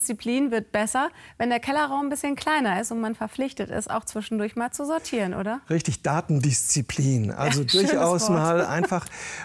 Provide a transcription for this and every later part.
Disziplin wird besser, wenn der Kellerraum ein bisschen kleiner ist und man verpflichtet ist, auch zwischendurch mal zu sortieren, oder? Richtig, Datendisziplin. Also durchaus mal einfach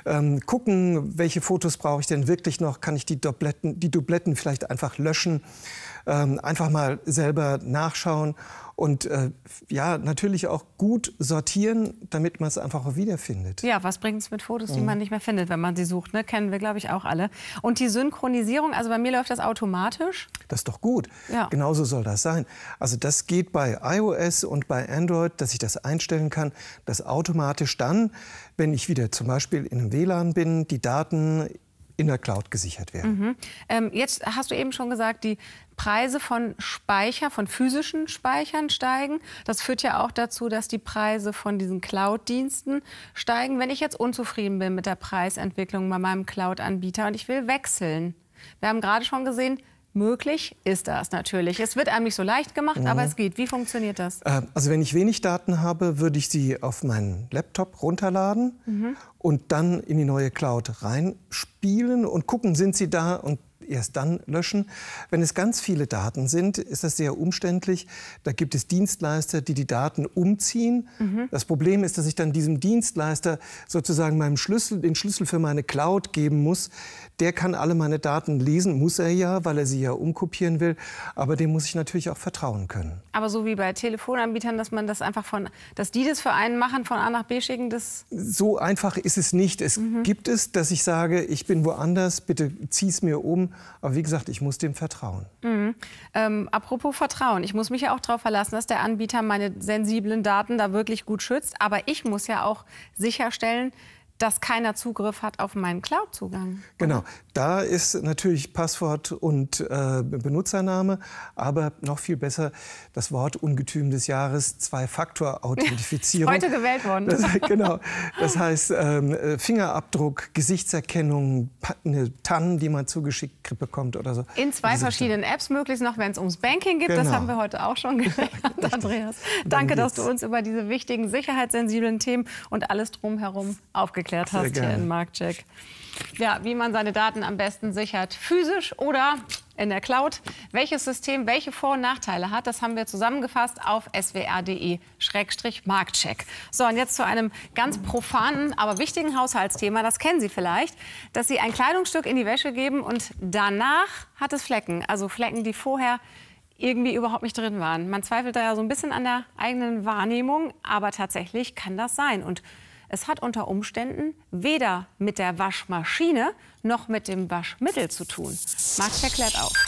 gucken, welche Fotos brauche ich denn wirklich noch? Kann ich die Dubletten vielleicht einfach löschen? Einfach mal selber nachschauen und ja, natürlich auch gut sortieren, damit man es einfach auch wiederfindet. Ja, was bringt es mit Fotos, die man nicht mehr findet, wenn man sie sucht? Ne? Kennen wir, glaube ich, auch alle. Und die Synchronisierung, also bei mir läuft das automatisch. Das ist doch gut. Ja. Genauso soll das sein. Also das geht bei iOS und bei Android, dass ich das einstellen kann, dass automatisch dann, wenn ich wieder zum Beispiel in einem WLAN bin, die Daten in der Cloud gesichert werden. Jetzt hast du eben schon gesagt, die Preise von physischen Speichern steigen. Das führt ja auch dazu, dass die Preise von diesen Cloud-Diensten steigen. Wenn ich jetzt unzufrieden bin mit der Preisentwicklung bei meinem Cloud-Anbieter und ich will wechseln. Wir haben gerade schon gesehen, möglich ist das natürlich. Es wird einem nicht so leicht gemacht, aber es geht. Wie funktioniert das? Also wenn ich wenig Daten habe, würde ich sie auf meinen Laptop runterladen und dann in die neue Cloud reinspielen und gucken, sind sie da, und erst dann löschen. Wenn es ganz viele Daten sind, ist das sehr umständlich. Da gibt es Dienstleister, die die Daten umziehen. Das Problem ist, dass ich dann diesem Dienstleister sozusagen den Schlüssel für meine Cloud geben muss. Der kann alle meine Daten lesen, muss er ja, weil er sie ja umkopieren will. Aber dem muss ich natürlich auch vertrauen können. Aber so wie bei Telefonanbietern, dass man das einfach dass die das für einen machen, von A nach B schicken, das... So einfach ist es nicht. Es gibt es, dass ich sage, ich bin woanders, bitte zieh's mir um. Aber wie gesagt, ich muss dem vertrauen. Apropos Vertrauen. Ich muss mich ja auch darauf verlassen, dass der Anbieter meine sensiblen Daten da wirklich gut schützt. Aber ich muss ja auch sicherstellen, dass keiner Zugriff hat auf meinen Cloud-Zugang. Genau, da ist natürlich Passwort und Benutzername, aber noch viel besser das Wort Ungetüm des Jahres, Zwei-Faktor-Authentifizierung. Heute gewählt worden. Genau, das heißt Fingerabdruck, Gesichtserkennung, eine TAN, die man zugeschickt bekommt oder so. In zwei verschiedenen Apps, möglichst noch, wenn es ums Banking geht. Genau. Das haben wir heute auch schon gelernt, Andreas. Danke, dass du uns über diese wichtigen, sicherheitssensiblen Themen und alles drumherum aufgeklärt hast hier in Marktcheck. Ja, wie man seine Daten am besten sichert, physisch oder in der Cloud. Welches System welche Vor- und Nachteile hat, das haben wir zusammengefasst auf swr.de/Marktcheck. So, und jetzt zu einem ganz profanen, aber wichtigen Haushaltsthema. Das kennen Sie vielleicht, dass Sie ein Kleidungsstück in die Wäsche geben und danach hat es Flecken. Also Flecken, die vorher irgendwie überhaupt nicht drin waren. Man zweifelt da ja so ein bisschen an der eigenen Wahrnehmung, aber tatsächlich kann das sein. Und es hat unter Umständen weder mit der Waschmaschine noch mit dem Waschmittel zu tun. Marktcheck klärt auf.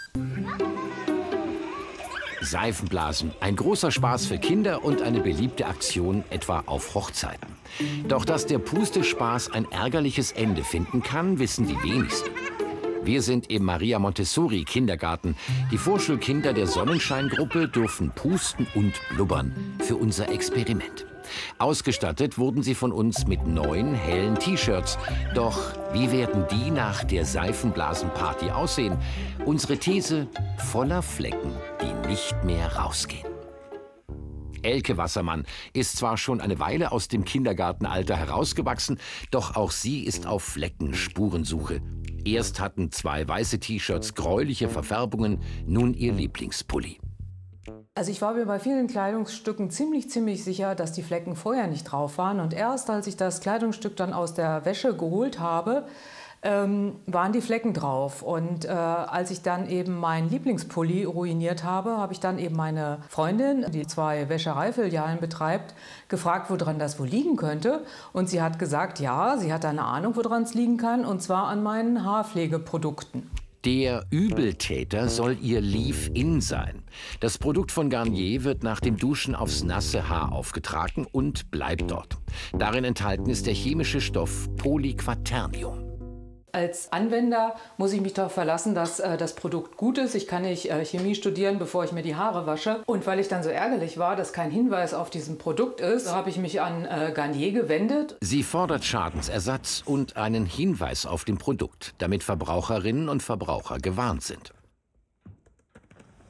Seifenblasen, ein großer Spaß für Kinder und eine beliebte Aktion etwa auf Hochzeiten. Doch dass der Pustespaß ein ärgerliches Ende finden kann, wissen die wenigsten. Wir sind im Maria Montessori Kindergarten. Die Vorschulkinder der Sonnenscheingruppe dürfen pusten und blubbern für unser Experiment. Ausgestattet wurden sie von uns mit neuen, hellen T-Shirts. Doch wie werden die nach der Seifenblasenparty aussehen? Unsere These: voller Flecken, die nicht mehr rausgehen. Elke Wassermann ist zwar schon eine Weile aus dem Kindergartenalter herausgewachsen, doch auch sie ist auf Fleckenspurensuche. Erst hatten 2 weiße T-Shirts gräuliche Verfärbungen, nun ihr Lieblingspulli. Also ich war mir bei vielen Kleidungsstücken ziemlich sicher, dass die Flecken vorher nicht drauf waren. Und erst als ich das Kleidungsstück dann aus der Wäsche geholt habe, waren die Flecken drauf. Und als ich dann eben meinen Lieblingspulli ruiniert habe, habe ich dann eben meine Freundin, die 2 Wäschereifilialen betreibt, gefragt, woran das wohl liegen könnte. Und sie hat gesagt, ja, sie hat eine Ahnung, woran es liegen kann, und zwar an meinen Haarpflegeprodukten. Der Übeltäter soll ihr Leave-In sein. Das Produkt von Garnier wird nach dem Duschen aufs nasse Haar aufgetragen und bleibt dort. Darin enthalten ist der chemische Stoff Polyquaternium. Als Anwender muss ich mich darauf verlassen, dass das Produkt gut ist. Ich kann nicht Chemie studieren, bevor ich mir die Haare wasche. Und weil ich dann so ärgerlich war, dass kein Hinweis auf diesem Produkt ist, habe ich mich an Garnier gewendet. Sie fordert Schadensersatz und einen Hinweis auf dem Produkt, damit Verbraucherinnen und Verbraucher gewarnt sind.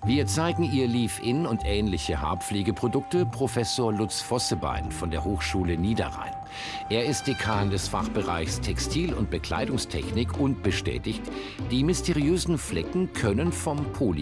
Wir zeigen ihr Leave-In und ähnliche Haarpflegeprodukte Professor Lutz Vossebein von der Hochschule Niederrhein. Er ist Dekan des Fachbereichs Textil- und Bekleidungstechnik und bestätigt, die mysteriösen Flecken können vom